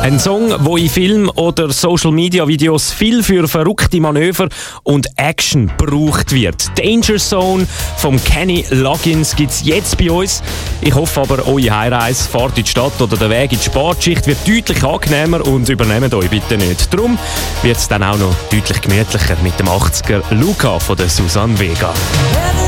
Ein Song, wo in Film- oder Social-Media-Videos viel für verrückte Manöver und Action gebraucht wird. Danger Zone vom Kenny Loggins gibt es jetzt bei uns. Ich hoffe aber, eure Heimreise, Fahrt in die Stadt oder der Weg in die Sportschicht wird deutlich angenehmer und übernehmt euch bitte nicht. Darum wird es dann auch noch deutlich gemütlicher mit dem 80er Luca von der Susanne Vega.